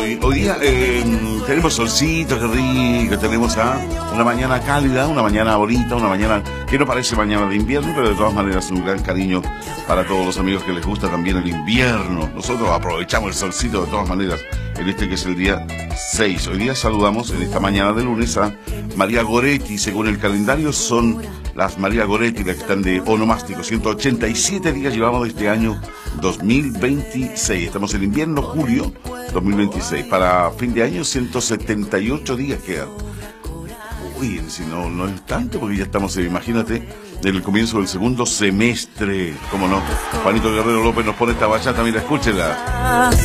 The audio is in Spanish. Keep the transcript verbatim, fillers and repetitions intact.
Hoy, hoy día eh, tenemos solcito, qué rico, tenemos ¿ah? una mañana cálida, una mañana bonita, una mañana que no parece mañana de invierno, pero de todas maneras un gran cariño para todos los amigos que les gusta también el invierno. Nosotros aprovechamos el solcito de todas maneras en este que es el día seis. Hoy día saludamos en esta mañana de lunes a María Goretti. Según el calendario son las María Goretti las que están de onomástico. ciento ochenta y siete días llevamos de este año dos mil veintiséis. Estamos en invierno, julio dos mil veintiséis. Para fin de año ciento setenta y ocho días quedan. Uy, si no, no es tanto porque ya estamos, eh, imagínate, en el comienzo del segundo semestre. ¿Cómo no? Juanito Guerrero López nos pone esta bachata, mira, escúchela.